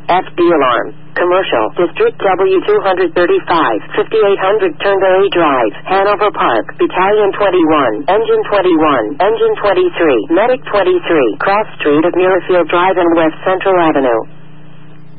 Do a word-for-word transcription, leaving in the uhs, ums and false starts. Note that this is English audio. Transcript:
F D alarm. Commercial District W two thirty-five, fifty-eight hundred Turnberry Drive, Hanover Park, Battalion twenty-one, Engine twenty-one, Engine twenty-three, Medic twenty-three, Cross Street of Muirfield Drive and West Central Avenue.